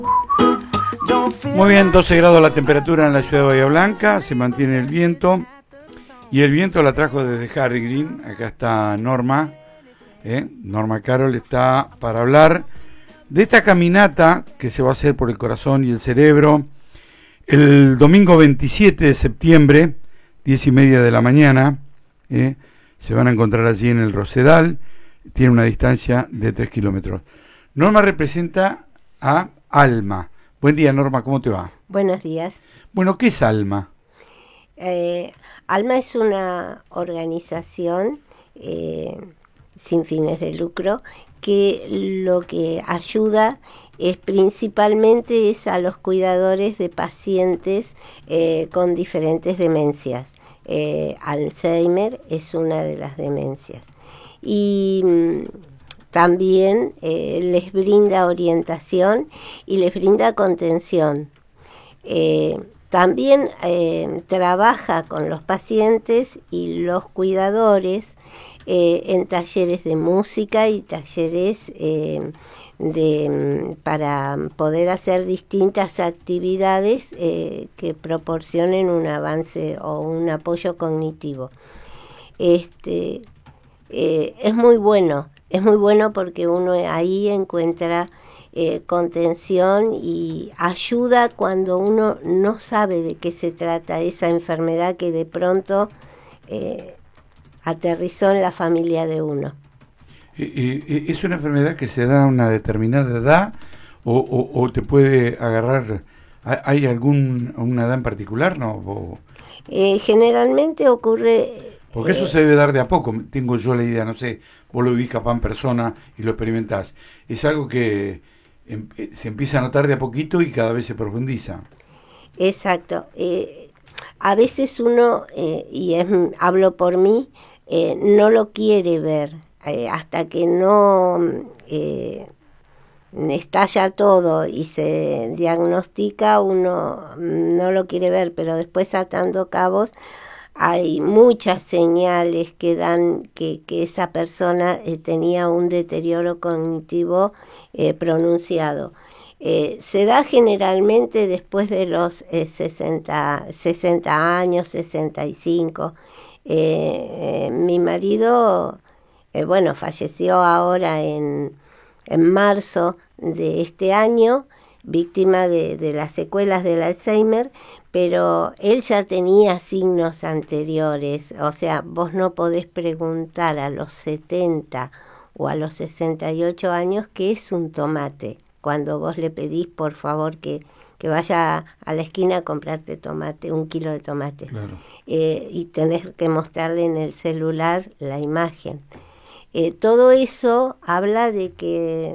Muy bien, 12 grados la temperatura en la ciudad de Bahía Blanca, se mantiene el viento y el viento la trajo desde Hardy Green. Acá está Norma, Norma Carol está para hablar de esta caminata que se va a hacer por el corazón y el cerebro el domingo 27 de septiembre, 10:30 de la mañana. Se van a encontrar allí en el Rosedal, tiene una distancia de 3 kilómetros. Norma representa a Alma. Buen día, Norma, ¿cómo te va? Buenos días. Bueno, ¿qué es Alma? Alma es una organización sin fines de lucro que lo que ayuda es principalmente a los cuidadores de pacientes con diferentes demencias. Alzheimer es una de las demencias. Y también les brinda orientación y les brinda contención. También trabaja con los pacientes y los cuidadores en talleres de música y talleres para poder hacer distintas actividades que proporcionen un avance o un apoyo cognitivo. Es muy bueno porque uno ahí encuentra contención y ayuda cuando uno no sabe de qué se trata esa enfermedad que de pronto aterrizó en la familia de uno. ¿Es una enfermedad que se da a una determinada edad o te puede agarrar? ¿Hay una edad en particular? ¿No? Generalmente ocurre... Porque eso se debe dar de a poco, tengo yo la idea, no sé, vos lo vivís capaz en persona y lo experimentás. Es algo que se empieza a notar de a poquito y cada vez se profundiza. Exacto. A veces uno, hablo por mí, no lo quiere ver hasta que no estalla todo y se diagnostica, uno no lo quiere ver, pero después atando cabos hay muchas señales que dan que esa persona tenía un deterioro cognitivo pronunciado. Se da generalmente después de los 60 años, 65. Mi marido, falleció ahora en marzo de este año, víctima de las secuelas del Alzheimer, pero él ya tenía signos anteriores. O sea, vos no podés preguntar a los 70 o a los 68 años qué es un tomate, cuando vos le pedís por favor que vaya a la esquina a comprarte tomate, 1 kilo de tomate. Claro. Y tenés que mostrarle en el celular la imagen. Todo eso habla de que,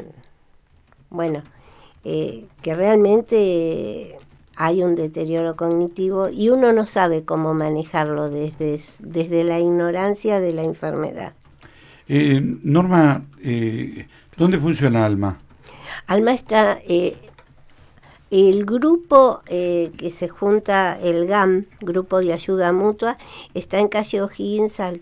que realmente hay un deterioro cognitivo y uno no sabe cómo manejarlo desde la ignorancia de la enfermedad. Norma, ¿dónde funciona Alma? Alma está... el grupo que se junta, el GAM, Grupo de Ayuda Mutua, está en calle O'Higgins al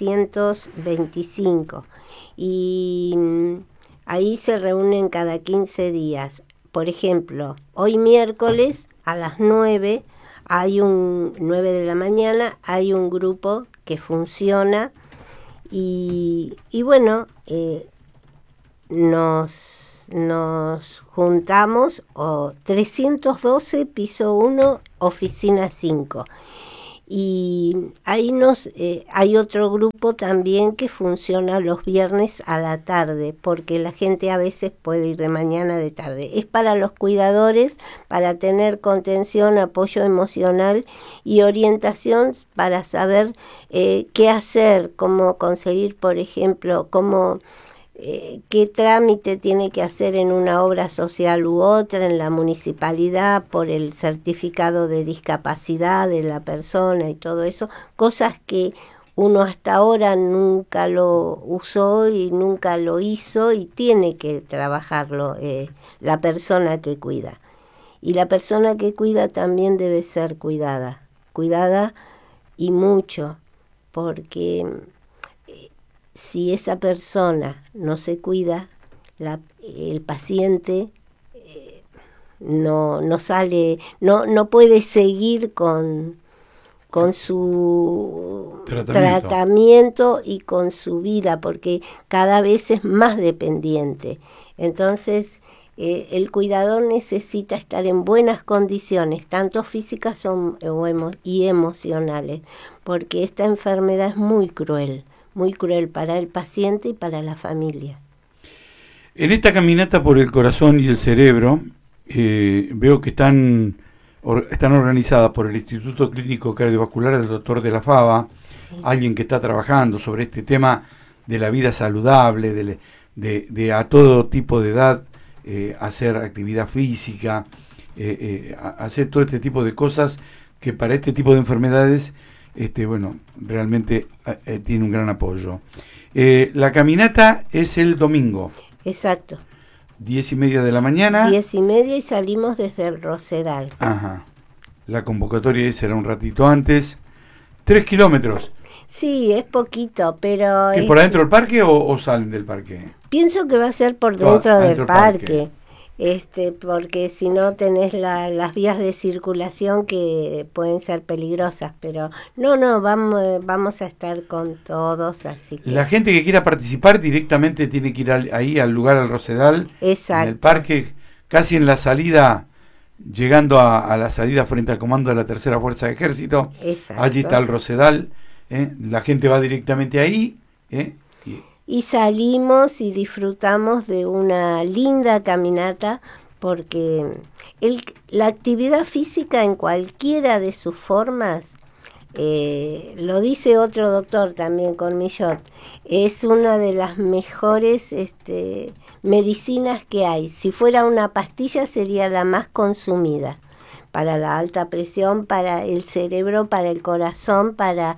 325 y ahí se reúnen cada 15 días. Por ejemplo, hoy miércoles a las 9 de la mañana hay un grupo que funciona y nos juntamos 312 piso 1 oficina 5 y ahí hay otro grupo también que funciona los viernes a la tarde, porque la gente a veces puede ir de mañana, de tarde. Es para los cuidadores, para tener contención, apoyo emocional y orientación para saber qué hacer, cómo conseguir, por ejemplo, qué trámite tiene que hacer en una obra social u otra, en la municipalidad, por el certificado de discapacidad de la persona y todo eso, cosas que uno hasta ahora nunca lo usó y nunca lo hizo y tiene que trabajarlo la persona que cuida. Y la persona que cuida también debe ser cuidada y mucho, porque... si esa persona no se cuida, el paciente no sale, no puede seguir con su tratamiento y con su vida, porque cada vez es más dependiente. Entonces, el cuidador necesita estar en buenas condiciones, tanto físicas y emocionales, porque esta enfermedad es muy cruel para el paciente y para la familia. En esta caminata por el corazón y el cerebro, veo que están organizadas por el Instituto Clínico Cardiovascular del Doctor de la Fava, sí, alguien que está trabajando sobre este tema de la vida saludable, de a todo tipo de edad hacer actividad física, hacer todo este tipo de cosas que para este tipo de enfermedades, realmente tiene un gran apoyo. La caminata es el domingo. Exacto. 10:30 de la mañana. 10:30 y salimos desde el Rosedal. Ajá. La convocatoria será un ratito antes. 3 kilómetros. Sí, es poquito, pero... ¿Que por adentro del parque o salen del parque? Pienso que va a ser por dentro del parque. Porque si no tenés las vías de circulación que pueden ser peligrosas, pero no, vamos a estar con todos, así que... La gente que quiera participar directamente tiene que ir ahí al lugar, al Rosedal, exacto, en el parque, casi en la salida, llegando a la salida frente al comando de la Tercera Fuerza de Ejército. Exacto. Allí está el Rosedal, la gente va directamente ahí, y salimos y disfrutamos de una linda caminata, porque la actividad física en cualquiera de sus formas, lo dice otro doctor también con Millot, es una de las mejores medicinas que hay. Si fuera una pastilla sería la más consumida para la alta presión, para el cerebro, para el corazón, para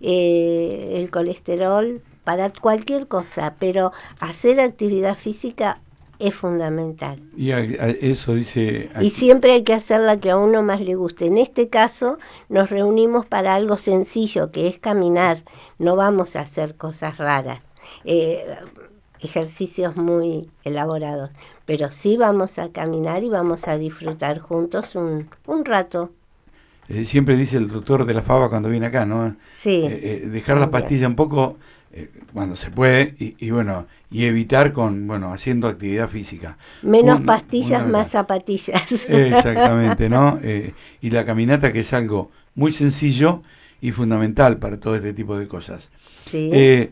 el colesterol, para cualquier cosa, pero hacer actividad física es fundamental. Y eso dice... Y siempre hay que hacer la que a uno más le guste. En este caso nos reunimos para algo sencillo, que es caminar. No vamos a hacer cosas raras, ejercicios muy elaborados, pero sí vamos a caminar y vamos a disfrutar juntos un rato. Siempre dice el doctor de la Fava cuando viene acá, ¿no? Sí. Dejar la pastilla un poco... cuando se puede y evitar haciendo actividad física, menos pastillas, más zapatillas. Exactamente, ¿no? Y la caminata, que es algo muy sencillo y fundamental para todo este tipo de cosas. Sí.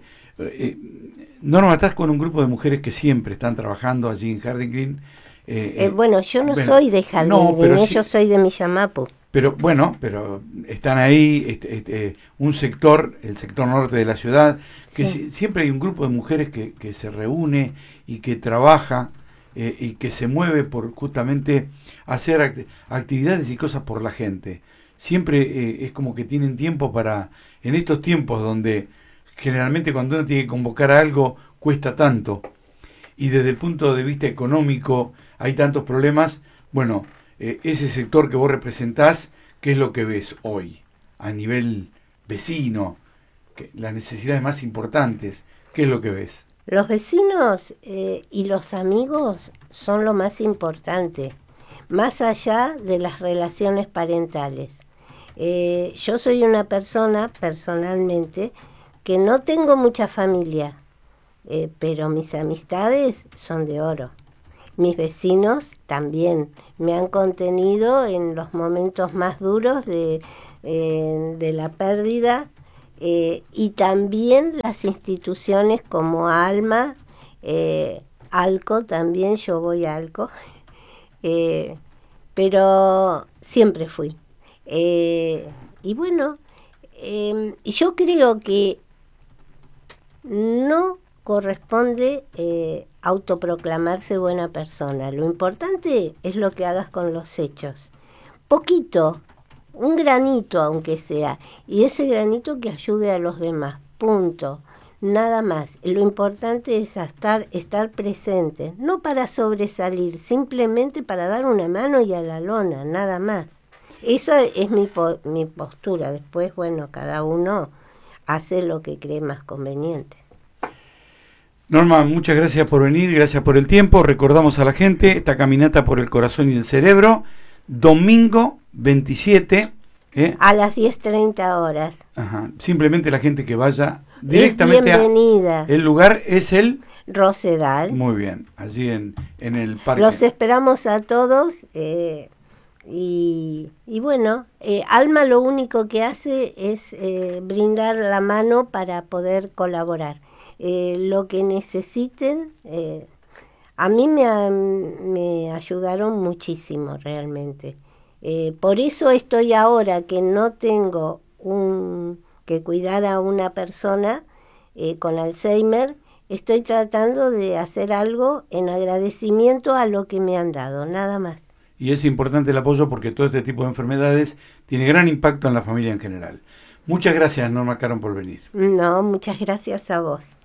Norma, estás con un grupo de mujeres que siempre están trabajando allí en Jardín Green. Yo no soy de Jardín Green, yo soy de Millamapu. Pero están ahí, un sector, el sector norte de la ciudad, que sí, siempre hay un grupo de mujeres que se reúne y que trabaja y que se mueve por justamente hacer actividades y cosas por la gente. Siempre es como que tienen tiempo en estos tiempos donde generalmente cuando uno tiene que convocar a algo cuesta tanto, y desde el punto de vista económico hay tantos problemas, ese sector que vos representás, ¿qué es lo que ves hoy a nivel vecino? Las necesidades más importantes, ¿qué es lo que ves? Los vecinos y los amigos son lo más importante, más allá de las relaciones parentales. Yo soy una persona, personalmente, que no tengo mucha familia, pero mis amistades son de oro. Mis vecinos también me han contenido en los momentos más duros de la pérdida, y también las instituciones como ALMA, ALCO también, yo voy a ALCO, pero siempre fui. Y yo creo que no corresponde autoproclamarse buena persona. Lo importante es lo que hagas con los hechos. Poquito, un granito aunque sea, y ese granito que ayude a los demás, punto, nada más. Lo importante es estar presente, no para sobresalir, simplemente para dar una mano y a la lona, nada más. Esa es mi postura. Después, cada uno hace lo que cree más conveniente. Norma, muchas gracias por venir, gracias por el tiempo. Recordamos a la gente esta caminata por el corazón y el cerebro, domingo 27. A las 10:30 horas. Ajá. Simplemente la gente que vaya directamente bienvenida. El lugar es el Rosedal. Muy bien, allí en el parque. Los esperamos a todos y bueno, Alma lo único que hace es brindar la mano para poder colaborar. Lo que necesiten, a mí me ayudaron muchísimo realmente. Por eso estoy ahora que no tengo que cuidar a una persona con Alzheimer, estoy tratando de hacer algo en agradecimiento a lo que me han dado, nada más. Y es importante el apoyo porque todo este tipo de enfermedades tiene gran impacto en la familia en general. Muchas gracias, Norma Caron, por venir. No, muchas gracias a vos.